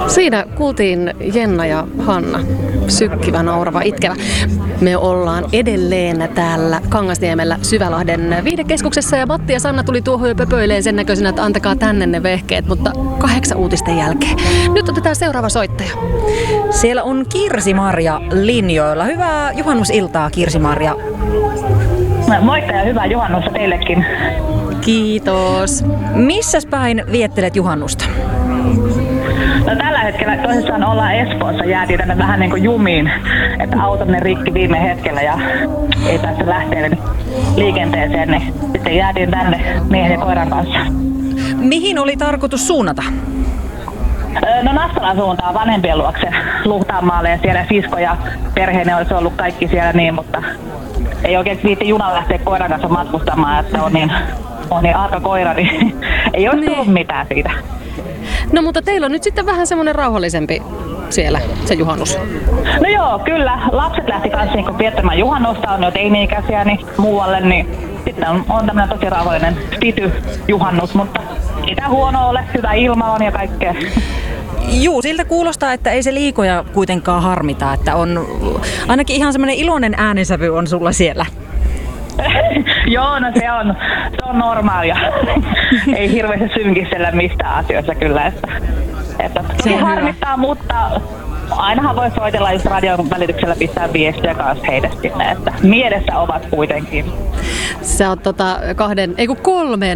Siinä kuultiin Jenna ja Hanna, sykkivä, naurava, itkevä. Me ollaan edelleen täällä Kangasniemellä Syvälahden viihdekeskuksessa ja Matti ja Sanna tuli tuohon jo pöpöileen sen näköisenä, että antakaa tänne ne vehkeet, mutta 8 uutisten jälkeen. Nyt otetaan seuraava soittaja. Siellä on Kirsi-Marja linjoilla. Hyvää juhannusiltaa, Kirsi-Marja. Moikka ja hyvää juhannusta teillekin. Kiitos. Missäs päin viettelet juhannusta? No, tällä hetkellä tosissaan ollaan Espoossa, jäätiin tänne vähän niin kuin jumiin, että auto meni rikki viime hetkellä ja ei päästy lähteä liikenteeseen, niin sitten jäätiin tänne miehen ja koiran kanssa. Mihin oli tarkoitus suunnata? No Nastolan suuntaan vanhempien luokse Luhtaanmaalle ja siellä sisko ja perheinen olisi ollut kaikki siellä niin, mutta ei oikein viitti junalla lähteä koiran kanssa matkustamaan, että on niin arka koira, niin ei olisi tullut mitään siitä. No mutta teillä on nyt sitten vähän semmoinen rauhallisempi siellä se juhannus. No joo, kyllä. Lapset lähti kanssa niin viettämään juhannusta, on jo teini-ikäisiä niin muualle, niin sitten on tämmöinen tosi rauhallinen pity-juhannus, mutta ei tää huono ole, hyvä ilma on ja kaikkea. Juu, siltä kuulostaa, että ei se liikoja kuitenkaan harmita, että on ainakin ihan semmoinen iloinen äänensävy on sulla siellä. Joo, no se on normaalia. Ei hirveästi synkistellä mistään asioissa kyllä, että tosi harmittaa, mutta ainahan voi soitella just radion välityksellä pistää viestiä kanssa heille sinne, että mielessä ovat kuitenkin. Sä oot 3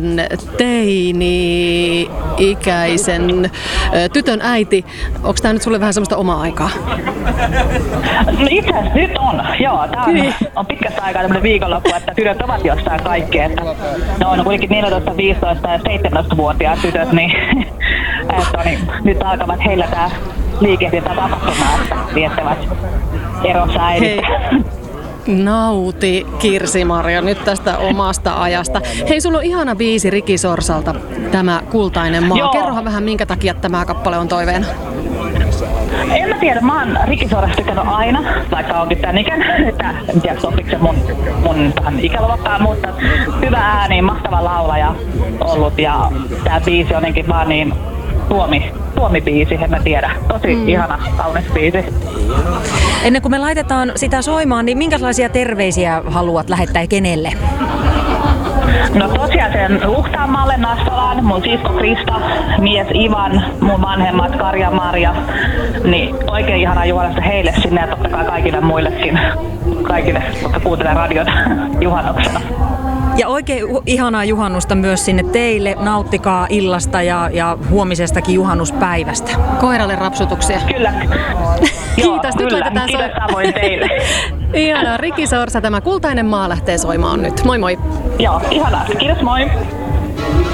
teini-ikäisen tytön äiti. Onko tää nyt sulle vähän semmoista omaa aikaa? No itse asiassa nyt on, joo. Tää on pitkästä aikaa tämmönen viikonloppu, että tytöt ovat jossain kaikki. Että ne on kuitenkin 14, 15 ja 17-vuotiaat tytöt, niin, nyt alkavat heillä tää liikehdintä tapahtumaan, että viettävät erossa äidistä. Nauti, Kirsi-Marja, nyt tästä omasta ajasta. Hei, sulla on ihana biisi Riki Sorsalta, tämä Kultainen maa. Joo. Kerrohan vähän, minkä takia tämä kappale on toiveena. En mä tiedä, mä oon Riki Sorasta tykännyt aina, vaikka onkin tän ikäinen, että en tiedä sopiiko se mun tähän ikäluokkaan, mutta hyvä ääni, mahtava laulaja ollut ja tää biisi on jotenkin vaan niin Suomi-biisi, en mä tiedä. Tosi ihana, kaunis biisi. Ennen kuin me laitetaan sitä soimaan, niin minkälaisia terveisiä haluat lähettää ja kenelle? No tosiaan sen Luhtaanmaalle, Nastolaan, mun sisko Krista, mies Ivan, mun vanhemmat Karja Marja, niin oikein ihanaa juhannusta heille sinne ja totta kai kaikille muillekin, kaikille, jotka kuuntelee radiota juhannuksena. Ja oikein ihanaa juhannusta myös sinne teille. Nauttikaa illasta ja huomisestakin juhannuspäivästä. Koiralle rapsutuksia. Kyllä. Kiitos, nyt laitetaan Kiitos samoin teille. Ihanaa, Riki Sorsa, tämä Kultainen maa lähtee soimaan nyt. Moi moi. Joo, ihanaa. Kiitos, moi.